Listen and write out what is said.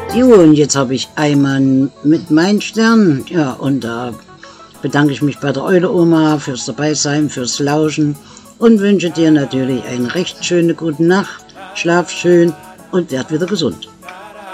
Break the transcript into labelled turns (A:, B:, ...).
A: Jo, und jetzt habe ich einmal mit meinen Stern. Ja, und da bedanke ich mich bei der Eule Oma fürs Dabeisein, fürs Lauschen und wünsche dir natürlich eine recht schöne gute Nacht. Schlaf schön und werd wieder gesund.